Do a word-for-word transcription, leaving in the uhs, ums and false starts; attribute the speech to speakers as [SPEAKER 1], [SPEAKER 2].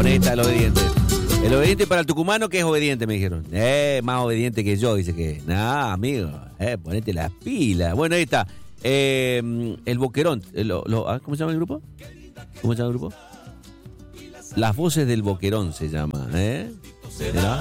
[SPEAKER 1] poner esta, el obediente. El obediente para el tucumano que es obediente, me dijeron. Eh, más obediente que yo, dice que. Nah, amigo, eh, ponete las pilas. Bueno, ahí está. Eh, el Boquerón. Lo, lo, ¿Cómo se llama el grupo? ¿Cómo se llama el grupo? Las Voces del Boquerón se llama, ¿eh? ¿Será?